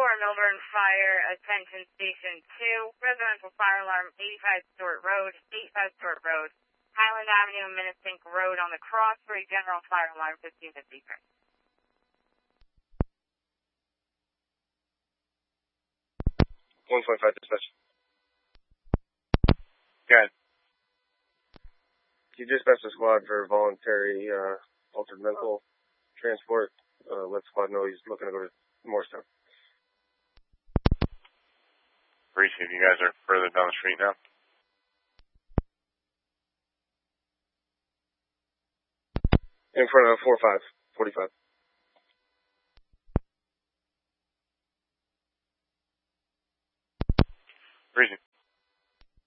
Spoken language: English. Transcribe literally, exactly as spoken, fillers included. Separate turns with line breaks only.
four, Milburn Fire, attention station two, residential fire alarm, eighty-five Stewart Road, eighty-five Stewart Road, Highland Avenue, Minnesink Road on the cross for a general fire alarm, fifteen fifty-three.
one twenty-five dispatch. Good. You dispatch the squad for voluntary uh, altered mental transport. Uh, let squad know he's looking to go to Morristown.
Appreciate you guys are further down the street now.
In front of four five, forty-five.
Appreciate